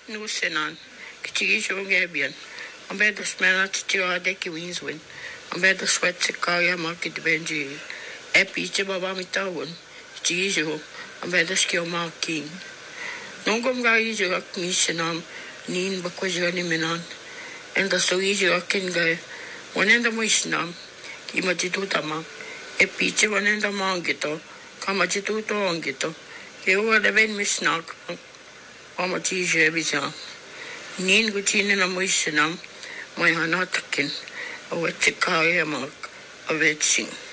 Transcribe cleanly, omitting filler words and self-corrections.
Nusenan, Kichigisho Gabian, on bed the smell to Deki Winswin, on bed the sweat to Kaya Market Benji, Epi Chibabamitawan, Chijo, on bed the skill mark king. No gum guys you got Mishanam, Nin Bakwajani Minan, and the Soijo Kinga, one end the Mishnam, Kimachitutama, Epi Chivanenda Mangito, Kamachituto Angito, you were the Ben Mishnak. Amatisha Bizan. Nin Gutin and a Moishanam, my Hanatakin, a wet Tikaya mark of it sing.